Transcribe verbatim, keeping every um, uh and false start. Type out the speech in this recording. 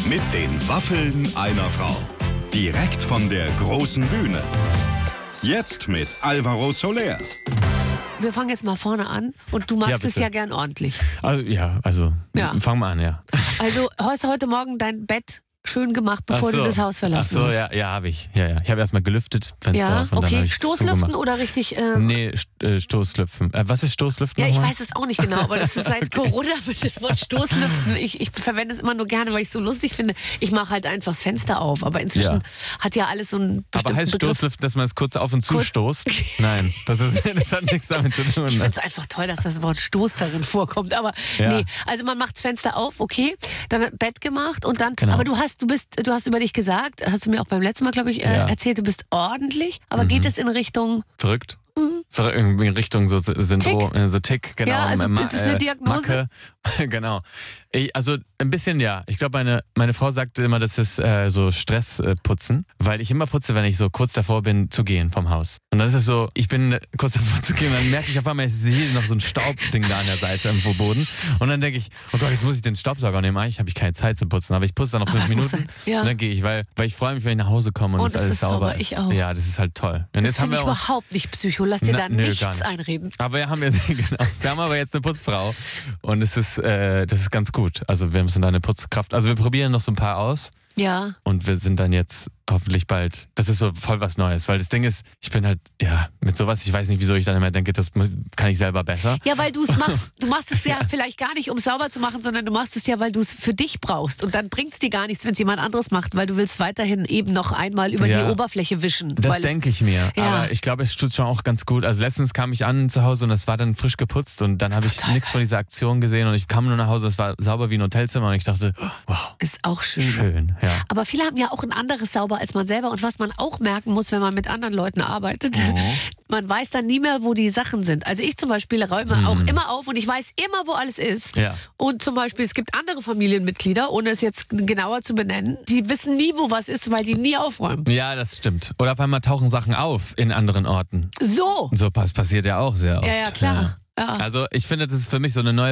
Mit den Waffeln einer Frau. Direkt von der großen Bühne. Jetzt mit Alvaro Soler. Wir fangen jetzt mal vorne an und du magst Ja, es bitte. ja gern ordentlich. Also, ja, also Ja. fangen wir an, ja. Also hast du heute Morgen dein Bett schön gemacht, bevor Ach so. du das Haus verlassen Ach so, hast? ja, ja, habe ich. Ja, ja. Ich habe erstmal gelüftet, Fenster Ja, auf und dann okay. habe ich Stoßlüften zugemacht. oder richtig... Ähm, Nee, St äh, Stoßlüpfen. Äh, was ist Stoßlüften Ja, ich nochmal? weiß es auch nicht genau, aber das ist seit Corona mit das Wort Stoßlüften. Ich, ich verwende es immer nur gerne, weil ich es so lustig finde. Ich mache halt einfach das Fenster auf, aber inzwischen Ja. hat ja alles so einen bestimmten Aber heißt Begriff. Stoßlüften, dass man es kurz auf und zu Kurz- stoßt? Nein, das, ist, das hat nichts damit zu tun. Ich Ne? finde es einfach toll, dass das Wort Stoß darin vorkommt. Aber Ja. nee, also man macht das Fenster auf, okay, dann hat Bett gemacht und dann. Genau. Aber du hast, du bist, du hast über dich gesagt, hast du mir auch beim letzten Mal, glaube ich, äh, Ja. erzählt, du bist ordentlich. Aber Mhm. geht es in Richtung? Verrückt. Ver- In Richtung so Syndrom, äh, so Tick, genau. Ja, also Ma- ist es eine Diagnose? Macke. Genau. Ich, also ein bisschen ja. Ich glaube, meine, meine Frau sagte immer, das ist äh, so Stressputzen, äh, putzen, weil ich immer putze, wenn ich so kurz davor bin zu gehen vom Haus. Und dann ist es so, ich bin kurz davor zu gehen, dann merke ich auf einmal, ich sehe noch so ein Staubding da an der Seite am Boden. Und dann denke ich, oh Gott, jetzt muss ich den Staubsauger nehmen. Eigentlich habe ich keine Zeit zu putzen, aber ich putze dann noch Aber fünf es muss Minuten. sein, ja. Und dann gehe ich, weil, weil ich freue mich, wenn ich nach Hause komme und, Und es es alles ist sauber sauber, ist. ich auch. Ja, das ist halt toll. Und Das jetzt haben finde ich wir uns überhaupt nicht psycho. Lass dir Na, da nö, nichts gar nicht. einreden. Aber wir haben jetzt, genau, wir haben aber jetzt eine Putzfrau und es ist, äh, das ist ganz gut. Also wir müssen da eine Putzkraft. Also wir probieren noch so ein paar aus Ja. und wir sind dann jetzt hoffentlich bald. Das ist so voll was Neues, weil das Ding ist, ich bin halt ja mit sowas. Ich weiß nicht, wieso ich dann immer denke, das mu- kann ich selber besser. Ja, weil du es machst. Du machst es ja vielleicht gar nicht, um es sauber zu machen, sondern du machst es ja, weil du es für dich brauchst. Und dann bringt es dir gar nichts, wenn es jemand anderes macht, weil du willst weiterhin eben noch einmal über Ja. die Oberfläche wischen. Das weil es- denke ich mir. Ja. Aber ich glaube, es tut schon auch ganz gut. Also letztens kam ich an zu Hause und es war dann frisch geputzt und dann Das ist habe ich total nichts von dieser Aktion gesehen und ich kam nur nach Hause, es war sauber wie ein Hotelzimmer und ich dachte, wow, Ist auch schön. schön. Ja. Aber viele haben ja auch ein anderes Sauber als man selber. Und was man auch merken muss, wenn man mit anderen Leuten arbeitet, Mhm. man weiß dann nie mehr, wo die Sachen sind. Also ich zum Beispiel räume auch immer auf und ich weiß immer, wo alles ist. Mhm. Ja. Und zum Beispiel, es gibt andere Familienmitglieder, ohne es jetzt genauer zu benennen, die wissen nie, wo was ist, weil die nie aufräumen. Ja, das stimmt. Oder auf einmal tauchen Sachen auf in anderen Orten. So. So was passiert ja auch sehr oft. Ja, ja, klar. Ja. Also ich finde, das ist für mich so eine neue